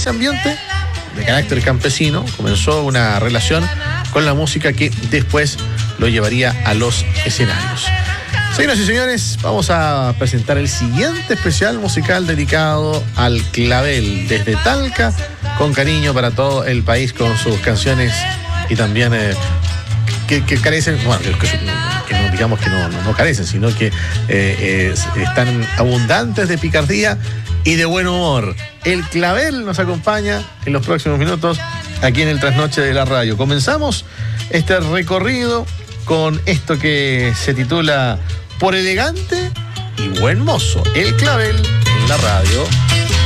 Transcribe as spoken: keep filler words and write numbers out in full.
ese ambiente de carácter campesino comenzó una relación con la música que después lo llevaría a los escenarios. Señoras y señores, vamos a presentar el siguiente especial musical dedicado al clavel desde Talca, con cariño para todo el país, con sus canciones y también eh, que, que carecen, bueno, que, que no, digamos que no, no, no carecen, sino que eh, eh, están abundantes de picardía y de buen humor. El clavel nos acompaña en los próximos minutos aquí en el Trasnoche de la Radio. Comenzamos este recorrido con esto que se titula Por elegante y buen mozo. El clavel en la radio.